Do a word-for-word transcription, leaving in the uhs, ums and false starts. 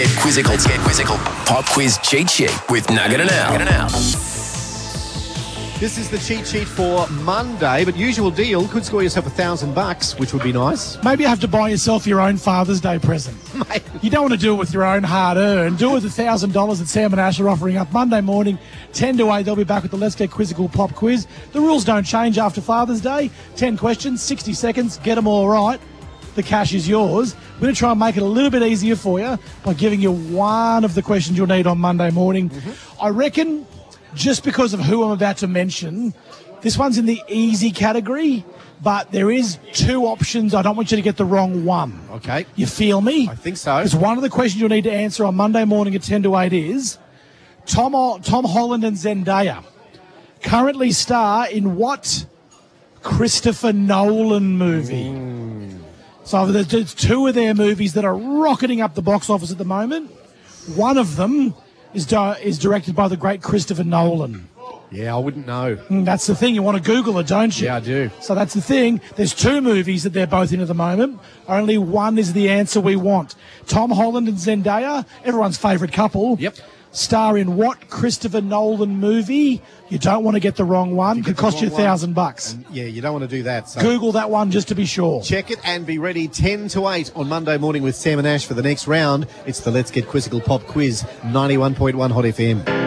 Get quizzical, get quizzical. Pop quiz cheat sheet with Nugget and Al. Nugget and Al. This is the cheat sheet for Monday, but usual deal, could score yourself a thousand bucks, which would be nice. Maybe you have to buy yourself your own Father's Day present. Mate. You don't want to do it with your own hard-earned. Do it with the one thousand dollars that Sam and Ash are offering up Monday morning, ten to eight. They'll be back with the Let's Get Quizzical Pop Quiz. The rules don't change after Father's Day. ten questions, sixty seconds, get them all right. The cash is yours. We're going to try and make it a little bit easier for you by giving you one of the questions you'll need on Monday morning. Mm-hmm. I reckon just because of who I'm about to mention, this one's in the easy category, but there is two options. I don't want you to get the wrong one. Okay. You feel me? I think so. Because one of the questions you'll need to answer on Monday morning at ten to eight is Tom, Tom Holland and Zendaya currently star in what Christopher Nolan movie? Mm. So there's two of their movies that are rocketing up the box office at the moment. One of them is di- is directed by the great Christopher Nolan. Yeah, I wouldn't know. Mm, that's the thing. You want to Google it, don't you? Yeah, I do. So that's the thing. There's two movies that they're both in at the moment. Only one is the answer we want. Tom Holland and Zendaya, everyone's favourite couple. Yep. Star in what Christopher Nolan movie? You don't want to get the wrong one. Could cost you a thousand bucks. Yeah, you don't want to do that. So Google that one just to be sure. check it and be ready ten to eight on Monday morning with Sam and Ash for the next round. It's the Let's Get Quizzical Pop Quiz, ninety-one point one Hot F M.